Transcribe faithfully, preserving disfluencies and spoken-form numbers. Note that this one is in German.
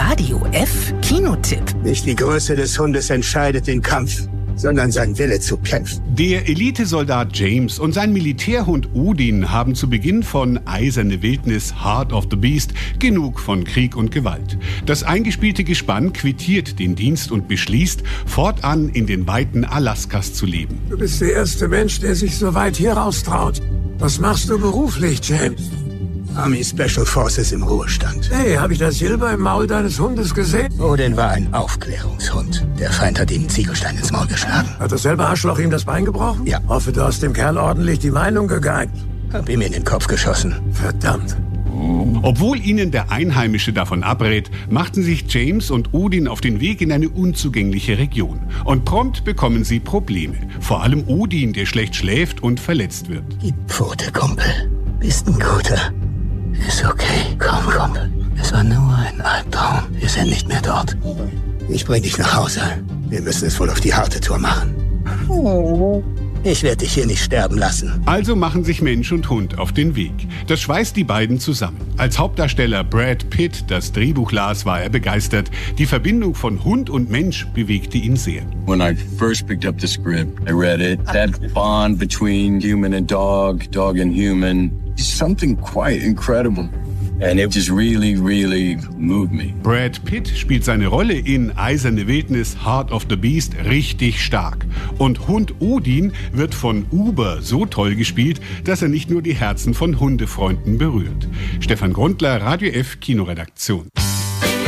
Radio F Kinotipp. Nicht die Größe des Hundes entscheidet den Kampf, sondern sein Wille zu kämpfen. Der Elitesoldat James und sein Militärhund Udin haben zu Beginn von Eiserne Wildnis, Heart of the Beast genug von Krieg und Gewalt. Das eingespielte Gespann quittiert den Dienst und beschließt, fortan in den Weiten Alaskas zu leben. Du bist der erste Mensch, der sich so weit hier raustraut. Was machst du beruflich, James? Army Special Forces im Ruhestand. Hey, habe ich das Silber im Maul deines Hundes gesehen? Odin war ein Aufklärungshund. Der Feind hat ihm einen Ziegelstein ins Maul geschlagen. Hat dasselbe Arschloch ihm das Bein gebrochen? Ja. Hoffe, du hast dem Kerl ordentlich die Meinung gegeigt. Hab ihm in den Kopf geschossen. Verdammt. Obwohl ihnen der Einheimische davon abrät, machten sich James und Odin auf den Weg in eine unzugängliche Region. Und prompt bekommen sie Probleme. Vor allem Odin, der schlecht schläft und verletzt wird. Gib Pfote, Kumpel. Bist ein Guter. Ist okay. Komm, Kumpel. Es war nur ein Albtraum. Wir sind nicht mehr dort. Ich bring dich nach Hause. Wir müssen es wohl auf die harte Tour machen. Ich werde dich hier nicht sterben lassen. Also machen sich Mensch und Hund auf den Weg. Das schweißt die beiden zusammen. Als Hauptdarsteller Brad Pitt das Drehbuch las, war er begeistert. Die Verbindung von Hund und Mensch bewegte ihn sehr. When I first picked up the script, I read it. That bond between human and dog, dog and human, is something quite incredible. And it just really, really moved me. Brad Pitt spielt seine Rolle in Eiserne Wildnis, Heart of the Beast richtig stark. Und Hund Odin wird von Uber so toll gespielt, dass er nicht nur die Herzen von Hundefreunden berührt. Stefan Grundler, Radio F Kinoredaktion.